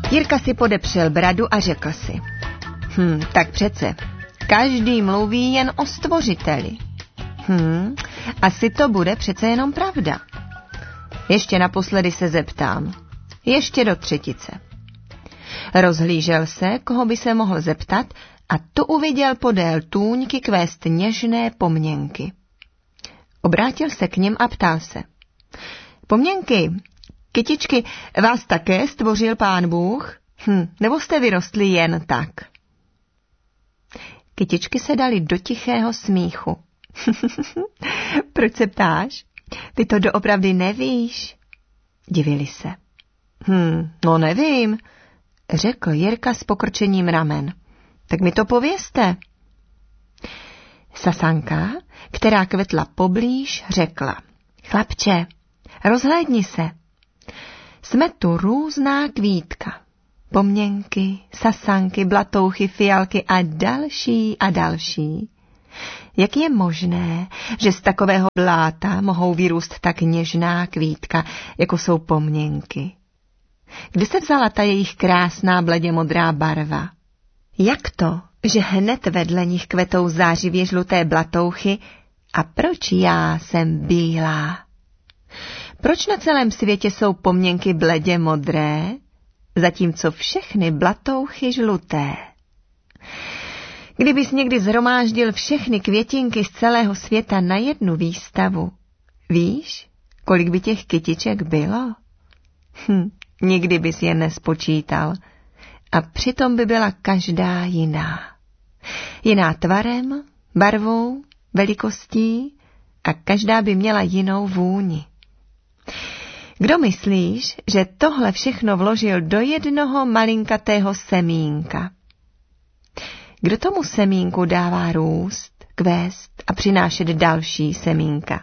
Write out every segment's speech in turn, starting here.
Jirka si podepřel bradu a řekl si. Tak přece, každý mluví jen o stvořiteli. Asi to bude přece jenom pravda. Ještě naposledy se zeptám. Ještě do třetice. Rozhlížel se, koho by se mohl zeptat, a tu uviděl podél tůňky kvést něžné pomněnky. Obrátil se k nim a ptal se. Pomněnky, kytičky, vás také stvořil Pán Bůh? Nebo jste vyrostli jen tak? Kytičky se daly do tichého smíchu. Proč se ptáš? Ty to doopravdy nevíš? Divili se. No nevím, řekl Jirka s pokrčením ramen. Tak mi to povězte. Sasanka, která kvetla poblíž, řekla. Chlapče, rozhlédni se. Jsme tu různá kvítka. Pomněnky, sasanky, blatouchy, fialky a další a další. Jak je možné, že z takového bláta mohou vyrůst tak něžná kvítka, jako jsou pomněnky? Kde se vzala ta jejich krásná bledě modrá barva? Jak to, že hned vedle nich kvetou zářivě žluté blatouchy a proč já jsem bílá? Proč na celém světě jsou pomněnky bledě modré, zatímco všechny blatouchy žluté? Kdybys někdy zhromáždil všechny květinky z celého světa na jednu výstavu, víš, kolik by těch kytiček bylo? Nikdy bys je nespočítal. A přitom by byla každá jiná. Jiná tvarem, barvou, velikostí a každá by měla jinou vůni. Kdo myslíš, že tohle všechno vložil do jednoho malinkatého semínka? Kdo tomu semínku dává růst, kvést a přinášet další semínka?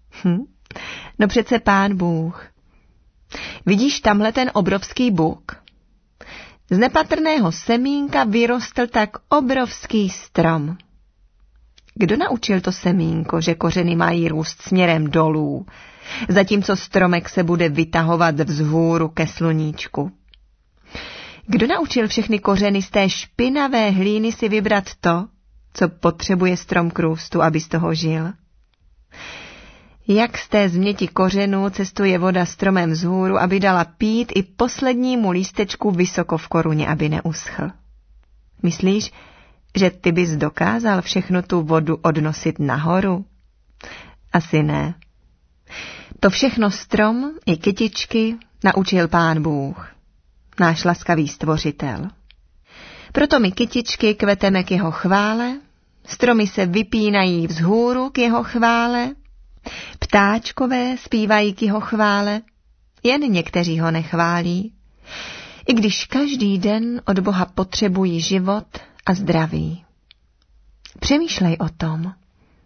No přece Pán Bůh. Vidíš tamhle ten obrovský buk? Z nepatrného semínka vyrostl tak obrovský strom. Kdo naučil to semínko, že kořeny mají růst směrem dolů, zatímco stromek se bude vytahovat vzhůru ke sluníčku? Kdo naučil všechny kořeny z té špinavé hlíny si vybrat to, co potřebuje strom k růstu, aby z toho žil? Jak z té změti kořenů cestuje voda stromem vzhůru, aby dala pít i poslednímu lístečku vysoko v koruně, aby neuschl? Myslíš, že ty bys dokázal všechnu tu vodu odnosit nahoru? Asi ne. To všechno strom i kytičky naučil Pán Bůh, náš laskavý stvořitel. Proto my kytičky kveteme k jeho chvále, stromy se vypínají vzhůru k jeho chvále, ptáčkové zpívají k jeho chvále, jen někteří ho nechválí, i když každý den od Boha potřebují život a zdraví. Přemýšlej o tom.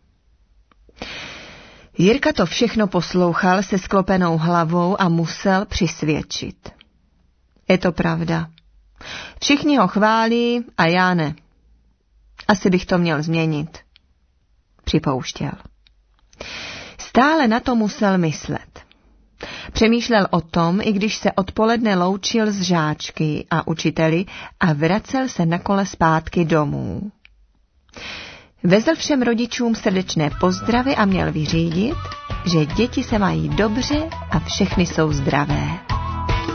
Jirka to všechno poslouchal se sklopenou hlavou a musel přisvědčit. Je to pravda. Všichni ho chválí a já ne. Asi bych to měl změnit. Připouštěl. Stále na to musel myslet. Přemýšlel o tom, i když se odpoledne loučil s žáčky a učiteli a vracel se na kole zpátky domů. Vezl všem rodičům srdečné pozdravy a měl vyřídit, že děti se mají dobře a všechny jsou zdravé.